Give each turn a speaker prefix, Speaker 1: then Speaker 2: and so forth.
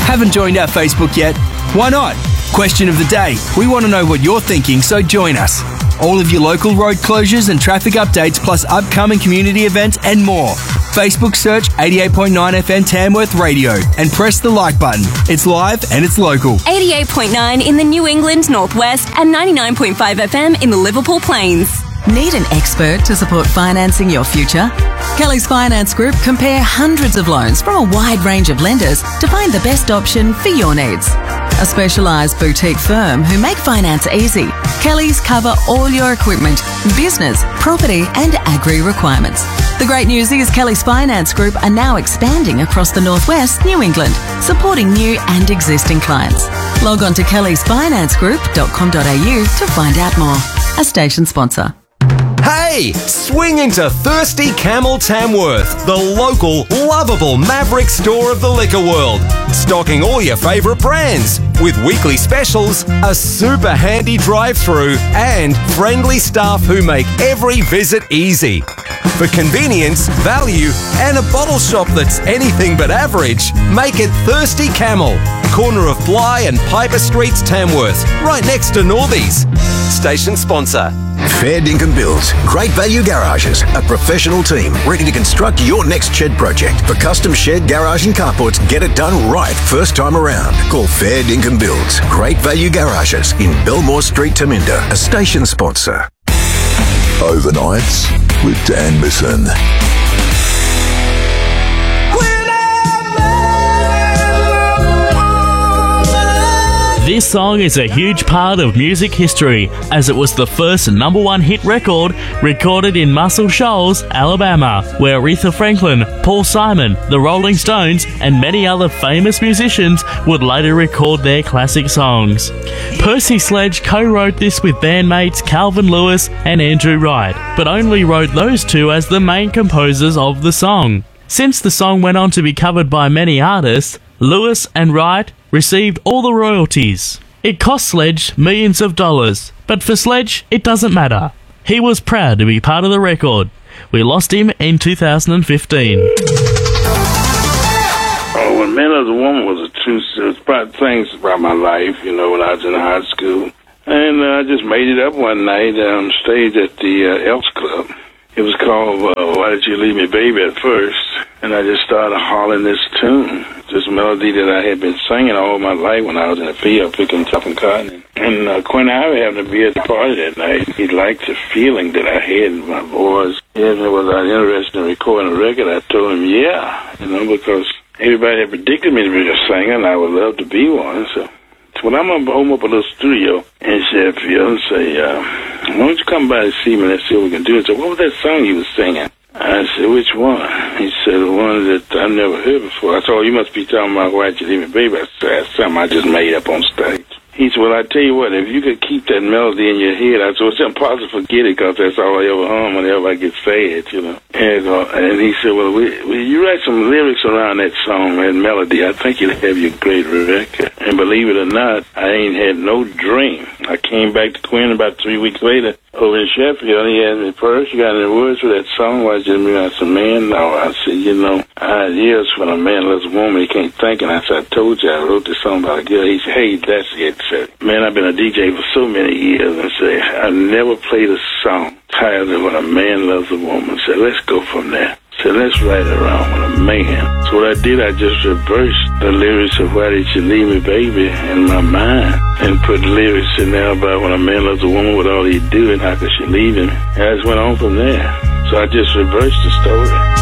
Speaker 1: Haven't joined our Facebook yet? Why not? Question of the day. We want to know what you're thinking, so join us. All of your local road closures and traffic updates, plus upcoming community events and more. Facebook search 88.9 FM Tamworth Radio and press the like button. It's live and it's local.
Speaker 2: 88.9 in the New England Northwest and 99.5 FM in the Liverpool Plains.
Speaker 3: Need an expert to support financing your future? Kelly's Finance Group compare hundreds of loans from a wide range of lenders to find the best option for your needs. A specialised boutique firm who make finance easy, Kelly's cover all your equipment, business, property and agri requirements. The great news is Kelly's Finance Group are now expanding across the Northwest, New England, supporting new and existing clients. Log on to kellysfinancegroup.com.au to find out more. A station sponsor.
Speaker 4: Hey, swing into Thirsty Camel Tamworth, the local, lovable Maverick store of the liquor world. Stocking all your favourite brands, with weekly specials, a super handy drive-through, and friendly staff who make every visit easy. For convenience, value, and a bottle shop that's anything but average, make it Thirsty Camel, corner of Bly and Piper Streets, Tamworth, right next to Northies. Station sponsor.
Speaker 5: Fair Dinkum Builds. Great value garages. A professional team ready to construct your next shed project. For custom shed, garage and carports, get it done right first time around. Call Fair Dinkum Builds. Great value garages in Belmore Street, Taminda. A station sponsor.
Speaker 6: Overnights with Dan Bisson.
Speaker 7: This song is a huge part of music history, as it was the first #1 hit record recorded in Muscle Shoals, Alabama, where Aretha Franklin, Paul Simon, the Rolling Stones, and many other famous musicians would later record their classic songs. Percy Sledge co-wrote this with bandmates Calvin Lewis and Andrew Wright, but only wrote those two as the main composers of the song. Since the song went on to be covered by many artists, Lewis and Wright received all the royalties. It cost Sledge millions of dollars, but for Sledge, it doesn't matter. He was proud to be part of the record. We lost him in 2015.
Speaker 8: Oh, when Man of the Woman was about things about my life, you know, when I was in high school. And I just made it up one night on stage at the Elks Club. It was called Why Did You Leave Me, Baby, at first. And I just started hollering this tune, this melody that I had been singing all my life when I was in the field picking chopping cotton. And Quinn Ivey happened to be at the party that night. He liked the feeling that I had in my voice. He asked me, was I interested in recording a record? I told him, yeah, you know, because everybody had predicted me to be a singer, and I would love to be one. So when I'm going to open up a little studio in Sheffield and say, why don't you come by and see me? Let's see what we can do. He said, what was that song you was singing? I said, which one? He said, the one that I've never heard before. I said, oh, you must be talking about Why Did You Leave Me, Baby? I said, that's something I just made up on stage. He said, well, I tell you what, if you could keep that melody in your head, I said, it's impossible to forget it because that's all I ever hum whenever I get sad, you know. And he said, well, will you write some lyrics around that song, that melody? I think you'll have your great record. And believe it or not, I ain't had no dream. I came back to Quinn about 3 weeks later over in Sheffield. He asked me, first, you got any words for that song? Why did you I said, man, no. I said, you know, years when a man loves a woman, he can't think. And I said, I told you I wrote this song about a girl. He said, hey, that's it. Said, man, I've been a DJ for so many years. And say, I never played a song titled When a Man Loves a Woman. Said, let's go from there. So let's write it around with a man. So what I did, I just reversed the lyrics of Why Did You Leave Me, Baby in my mind and put lyrics in there about when a man loves a woman, what all he do and how could she leave him. And I just went on from there. So I just reversed the story.